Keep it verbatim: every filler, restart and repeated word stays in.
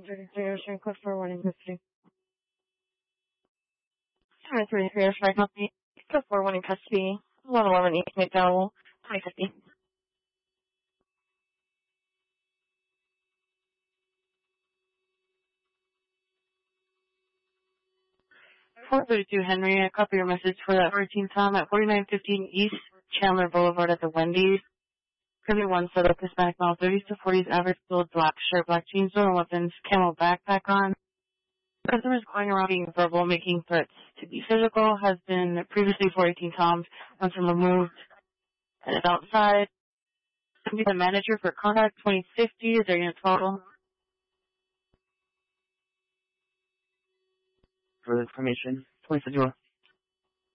thirty-three Ocean Cliff for warning custody. seven thirty-three Ocean Company. Cliff for warning custody. one eleven East McDowell. twenty fifty. four thirty-two Henry, I copy your message for that fourteen Tom at forty-nine fifteen East Chandler Boulevard at the Wendy's. Kirby one set up Hispanic male, thirties to forties, average build, black shirt, black jeans, no weapons, camel backpack on. Customers going around being verbal, making threats to be physical, has been previously four eighteen Tom's, once removed and is outside. Be the manager for contact twenty fifty, is there a total? For information, twenty fifty.